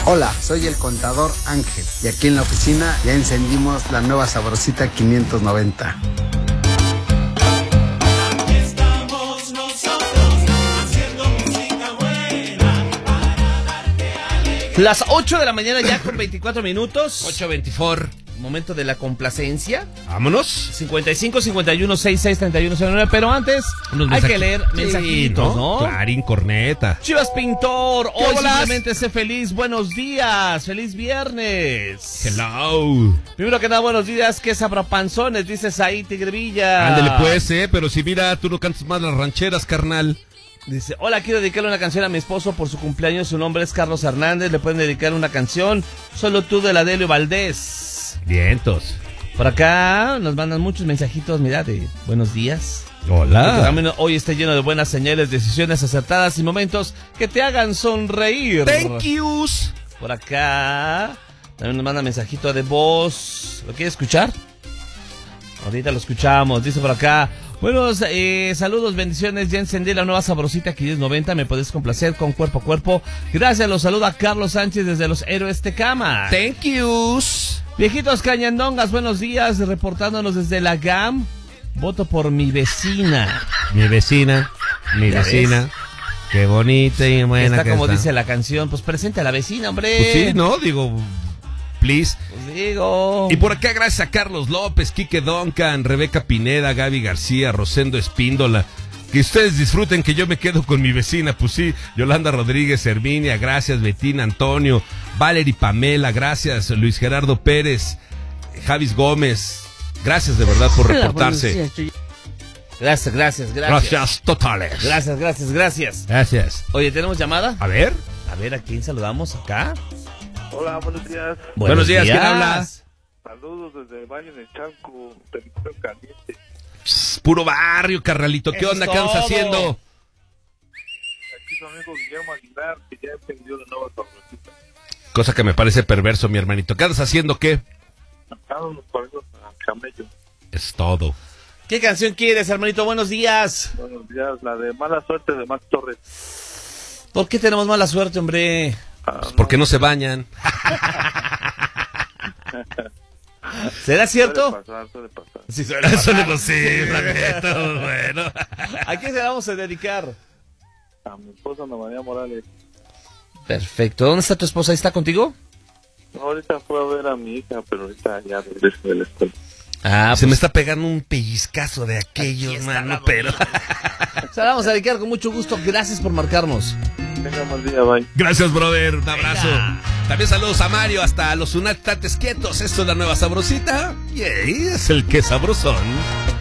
Hola, soy el contador Ángel y aquí en la oficina ya encendimos la nueva Sabrosita 590. Aquí estamos nosotros haciendo música buena para darte alegría. Las 8 de la mañana ya con 24 minutos. 8:24. Momento de la complacencia. Vámonos. 55 51 66 31 09. Pero antes hay que leer mensajitos, ¿no? Clarín Corneta. Chivas Pintor, hoy bolas? simplemente sé feliz. Buenos días, feliz viernes. Hello. Primero que nada, buenos días. ¿Qué sabrapanzones? Dices ahí, Tigrevilla. Ándale pues, pero si mira, tú no cantas más las rancheras, carnal. Dice, hola, quiero dedicarle una canción a mi esposo por su cumpleaños. Su nombre es Carlos Hernández. Le pueden dedicar una canción. Solo tú, de la Delio Valdés. Vientos. Por acá nos mandan muchos mensajitos, mira, de buenos días. Porque Hola. también hoy está lleno de buenas señales, decisiones acertadas y momentos que te hagan sonreír. Thank yous. Por acá también nos manda mensajito de voz. ¿Lo quieres escuchar? Ahorita lo escuchamos. Dice por acá, buenos saludos, bendiciones. Ya encendí la nueva Sabrosita 590. Me podés complacer con Cuerpo a Cuerpo. Gracias, los saluda Carlos Sánchez desde Los Héroes Tecama. Thank yous. Viejitos cañandongas, buenos días, reportándonos desde la GAM. Voto por mi vecina. Mi vecina. ¿Ya ves? Qué bonita y buena Está que como está. dice la canción, pues presente a la vecina, hombre. Pues sí, ¿no? Digo, please. Pues digo. Y por acá, gracias a Carlos López, Quique Duncan, Rebeca Pineda, Gaby García, Rosendo Espíndola. Que ustedes disfruten, que yo me quedo con mi vecina. Pues sí, Yolanda Rodríguez, Herminia, gracias, Betina, Antonio, Valery Pamela, gracias, Luis Gerardo Pérez, Javis Gómez. Gracias de verdad por reportarse. Gracias. Gracias totales. Gracias. Gracias. Oye, ¿tenemos llamada? A ver. A ver, ¿a quién saludamos acá? Hola, buenos días. Buenos días, ¿quién habla? Saludos desde el Valle de Chalco, territorio caliente. Puro barrio, carnalito. ¿Qué Eso onda? es ¿Qué andas todo. haciendo? Aquí su amigo Guillermo Aguilar, que ya entendió la nueva Sabrosita. Cosa que me parece perverso, mi hermanito. ¿Qué andas haciendo? ¿Qué? Acá nos ponemos a camello. Es todo. ¿Qué canción quieres, hermanito? Buenos días. Buenos días, la de Mala Suerte de Max Torres. ¿Por qué tenemos mala suerte, hombre? Pues porque no se bañan. ¿Será cierto? Suele pasar. Sí, Eso no lo sé, hermanito. Bueno. ¿A quién se la vamos a dedicar? A mi esposa Ana María Morales. Perfecto. ¿Dónde está tu esposa? ¿Ahí está contigo? No, ahorita fue a ver a mi hija, pero ahorita ya regreso de la escuela. Ah, Se me está pegando un pellizcazo de aquellos, mano, pero... Se la vamos a dedicar con mucho gusto. Gracias por marcarnos. Tenga mal día, bye. Gracias, brother. Un abrazo. Venga. También saludos a Mario hasta los Unatantes Quietos. Esto es la nueva Sabrosita. Y es el que sabrosón.